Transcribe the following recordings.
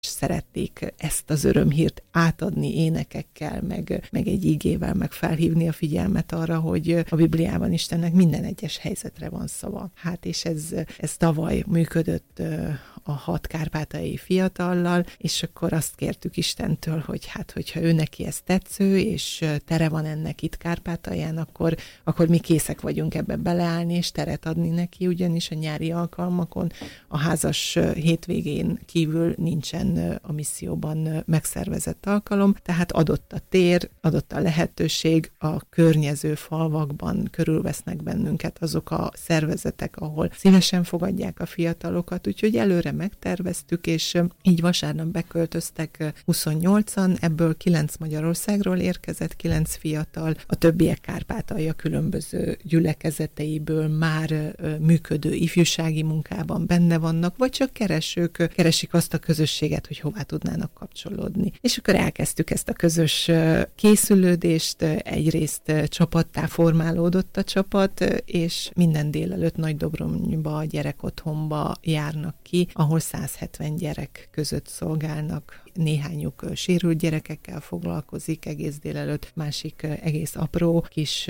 szerették ezt az örömhírt átadni énekekkel, meg egy igével, meg felhívni a figyelmet arra, hogy a Bibliában Istennek minden egyes helyzetre van szava. Hát és ez tavaly működött a 6 kárpátaljai fiatallal, és akkor azt kértük Istentől, hogy hát, hogyha ő neki ez tetsző, és tere van ennek itt Kárpátalján, akkor mi készek vagyunk ebbe beleállni, és teret adni neki, ugyanis a nyári alkalmakon a házas hétvégén kívül nincsen a misszióban megszervezett alkalom, tehát adott a tér, adott a lehetőség, a környező falvakban körülvesznek bennünket azok a szervezetek, ahol szívesen fogadják a fiatalokat, úgyhogy előre megterveztük, és így vasárnap beköltöztek 28-an, ebből 9 Magyarországról érkezett, 9 fiatal, a többiek Kárpátalja különböző gyülekezeteiből már működő ifjúsági munkában benne vannak, vagy csak keresik azt a közösséget, hogy hová tudnának kapcsolódni. És akkor elkezdtük ezt a közös készülődést, egyrészt csapattá formálódott a csapat, és minden délelőtt Nagydobronyba, a gyerekotthonba járnak ki, ahol 170 gyerek között szolgálnak. Néhányuk sérült gyerekekkel foglalkozik egész délelőtt, másik egész apró, kis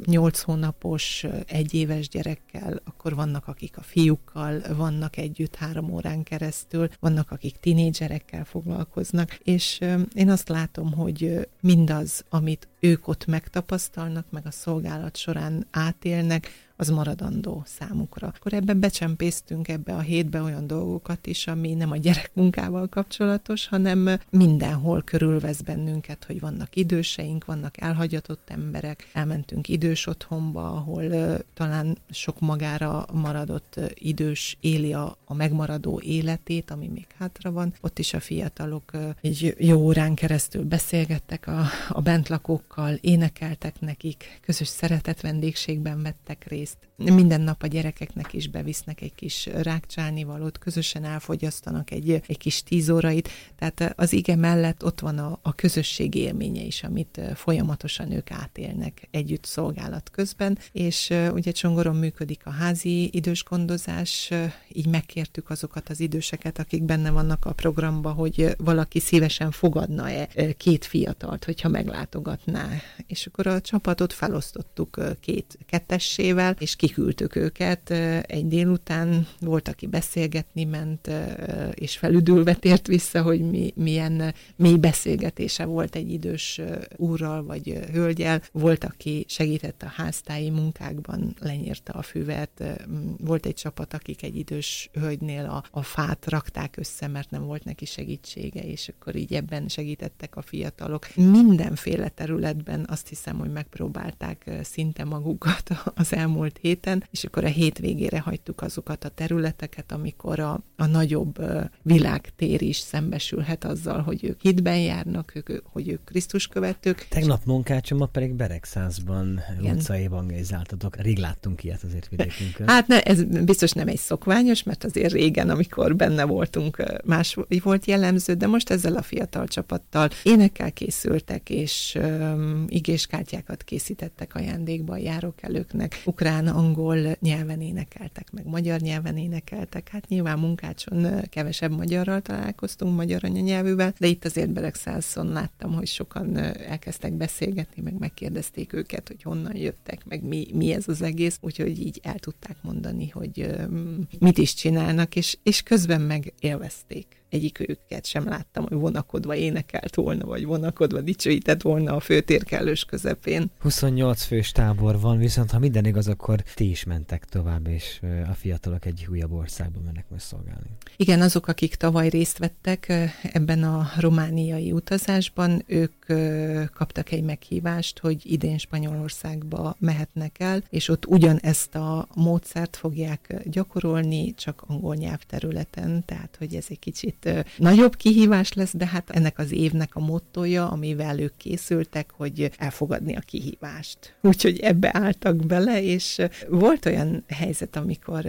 8 hónapos, 1 éves gyerekkel, akkor vannak, akik a fiúkkal vannak együtt 3 órán keresztül, vannak, akik tinédzserekkel foglalkoznak, és én azt látom, hogy mindaz, amit ők ott megtapasztalnak, meg a szolgálat során átélnek, az maradandó számukra. Akkor ebben becsempésztünk ebbe a hétbe olyan dolgokat is, ami nem a gyerekmunkával kapcsolatos, hanem mindenhol körülvesz bennünket, hogy vannak időseink, vannak elhagyatott emberek, elmentünk idős otthonba, ahol talán sok magára maradott idős éli a megmaradó életét, ami még hátra van. Ott is a fiatalok egy jó órán keresztül beszélgettek a bentlakókkal, énekeltek nekik, közös szeretett vendégségben vettek részt. Minden nap a gyerekeknek is bevisznek egy kis rákcsálnivalót, közösen elfogyasztanak egy kis 10 órait, tehát az ige mellett ott van a közösség élménye is, amit folyamatosan ők átélnek együtt szolgálat közben, és ugye Csongoron működik a házi idősgondozás, így megkértük azokat az időseket, akik benne vannak a programba, hogy valaki szívesen fogadna-e 2 fiatalt, hogyha meglátogatná. És akkor a csapatot felosztottuk 2 kettessével, és kiküldtük őket egy délután, volt, aki beszélgetni ment, és felüdülve tért vissza, hogy milyen mély beszélgetése volt egy idős úrral vagy hölgyel, volt, aki segített a háztáji munkákban, lenyírta a füvet, volt egy csapat, akik egy idős hölgynél a fát rakták össze, mert nem volt neki segítsége, és akkor így ebben segítettek a fiatalok. Mindenféle területben azt hiszem, hogy megpróbálták szinte magukat az elmúlt héten, és akkor a hétvégére hagytuk azokat a területeket, amikor a nagyobb világtér is szembesülhet azzal, hogy ők hitben járnak, hogy ők Krisztus követők. Tegnap Munkácson, ma pedig Beregszázban utcai evangelizáltatok. Rég láttunk ilyet azért vidékünkön. Hát ez biztos nem egy szokványos, mert azért régen, amikor benne voltunk, más volt jellemző, de most ezzel a fiatal csapattal énekkel készültek, és igéskártyákat készítettek ajándékba a járókelőknek. Ukrán, angol nyelven énekeltek, meg magyar nyelven énekeltek. Hát nyilván Munkácson kevesebb magyarral találkoztunk, magyar anyanyelvűvel, de itt azért Beregszászon láttam, hogy sokan elkezdtek beszélgetni, meg megkérdezték őket, hogy honnan jöttek, meg mi ez az egész, úgyhogy így el tudták mondani, hogy mit is csinálnak, és közben meg élvezték. Egyikőket sem láttam, hogy vonakodva énekelt volna, vagy vonakodva dicsőített volna a főtérkellős közepén. 28 fős tábor van, viszont ha minden igaz, akkor ti is mentek tovább, és a fiatalok egy újabb országba mennek most szolgálni. Igen, azok, akik tavaly részt vettek ebben a romániai utazásban, ők kaptak egy meghívást, hogy idén Spanyolországba mehetnek el, és ott ugyanezt a módszert fogják gyakorolni, csak angol nyelvterületen, tehát hogy ez egy kicsit nagyobb kihívás lesz, de hát ennek az évnek a mottoja, amivel ők készültek, hogy elfogadni a kihívást. Úgyhogy ebbe álltak bele, és volt olyan helyzet, amikor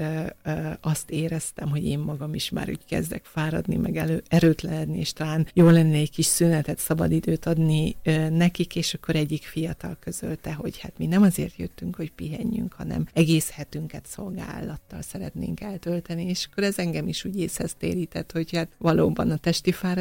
azt éreztem, hogy én magam is már úgy kezdek fáradni, meg erőtlenedni, és talán jó lenne egy kis szünetet, szabadidőt adni nekik, és akkor egyik fiatal közölte, hogy hát mi nem azért jöttünk, hogy pihenjünk, hanem egész hetünket szolgálattal szeretnénk eltölteni, és akkor ez engem is úgy észhez térített, hogy hát valóban a testi